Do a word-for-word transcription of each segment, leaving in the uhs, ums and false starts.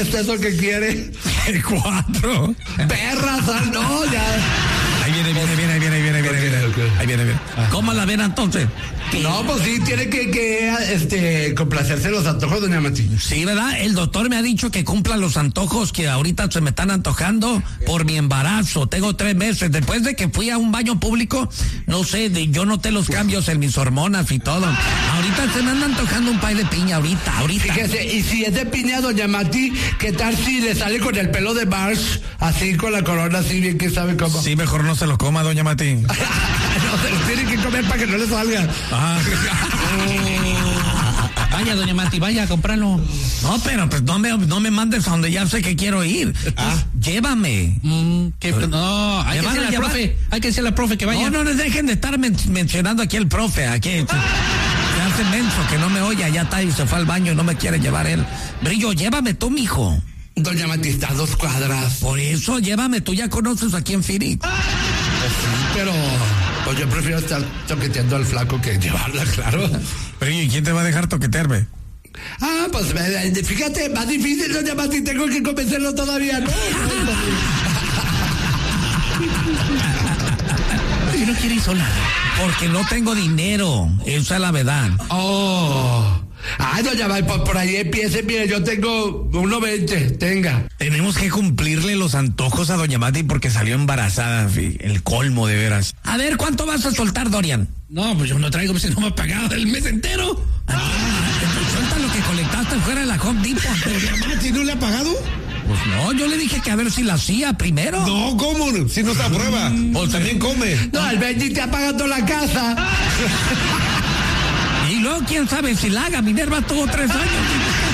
¿Es eso que quiere? El cuatro. Perra, sal, no, ya. Ahí viene, viene, viene, ahí viene, ahí viene, ahí viene, Okay, viene. okay. Ahí viene, viene. ¿Cómo la ven entonces? No, pues sí, tiene que, que este, complacerse los antojos, doña Mati. Sí, ¿verdad? El doctor me ha dicho que cumpla los antojos que ahorita se me están antojando por mi embarazo. Tengo tres meses. Después de que fui a un baño público, no sé, de, yo noté los cambios en mis hormonas y todo. Ahorita se me anda antojando un pay de piña, ahorita, ahorita. Fíjese, y si es de piña, doña Mati, ¿qué tal si le sale con el pelo de Marsh, así con la corona, así bien que sabe cómo? Sí, mejor no se lo coma, doña Mati. No, se los tiene que comer para que no le salga. Ah. Vaya, doña Mati, vaya a comprarlo. No, pero pues no me, no me mandes a donde ya sé que quiero ir. Ah. Llévame. Mm, que, no, hay que decirle al profe, hay que decirle al profe que vaya. No, no les dejen de estar men- mencionando aquí el profe, aquí. Se hace menso, que no me oye, ya está y se fue al baño y no me quiere llevar él. Brillo, llévame tú, mijo. Doña Mati está a dos cuadras. Por eso, llévame, tú ya conoces aquí en Phoenix. Pues sí, pero pues yo prefiero estar toqueteando al flaco que llevarla, claro. Pero ¿y quién te va a dejar toquetearme? Ah, pues fíjate, más difícil, doña Mati, tengo que convencerlo todavía, ¿no? Yo no quiero ir sola. Porque no tengo dinero, esa es la verdad. Oh. Ay, doña Mati, por, por ahí empiece, mire, yo tengo uno veinte, tenga. Tenemos que cumplirle los antojos a doña Mati porque salió embarazada, el colmo de veras. A ver, ¿cuánto vas a soltar, Dorian? No, pues yo no traigo, pues si no me ha pagado el mes entero. Ah, entonces suelta lo que colectaste fuera de la Home Depot. ¿Doña Mati no le ha pagado? Pues no, yo le dije que a ver si la hacía primero. No, ¿cómo? Si no se aprueba. Pues también come. No, el Benji te ha pagado la casa. Y luego, quién sabe si la haga. Minerva tuvo tres años.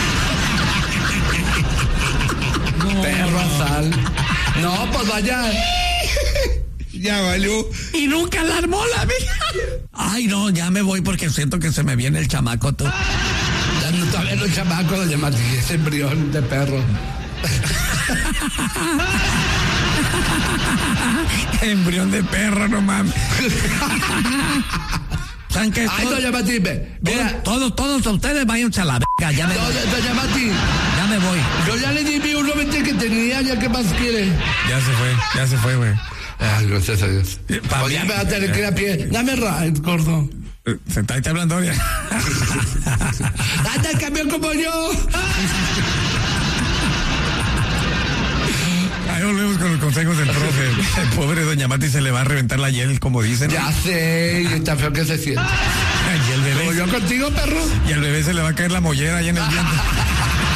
No, perro sal. No, pues vaya. Ya valió. Y nunca la armó la vieja. Ay, no, ya me voy porque siento que se me viene el chamaco, tú. Ya no está viendo el chamaco, doña Mati, ese embrión de perro. Embrión de perro, no mames. ¿Saben qué? Ay, doña Mati, mira. Todos, todos, todos ustedes váyanse a la verga, ya me No, voy. doña Mati. Ya me voy. Yo ya le di mi uno veinte que tenía, ya qué más quiere. Ya se fue, ya se fue, güey. Ay, gracias a Dios. Eh, pa' Pues mí- ya me va a tener que ir a pie. Dame ride, gordo. Sentate hablando ya. Anda, cambió como yo. Ahí volvemos con los consejos del profe. El pobre doña Mati se le va a reventar la hiel, como dicen. Ya sé, y está feo que se siente. Y el Como bebé, yo contigo, perro. y al bebé se le va a caer la mollera ahí en el diente.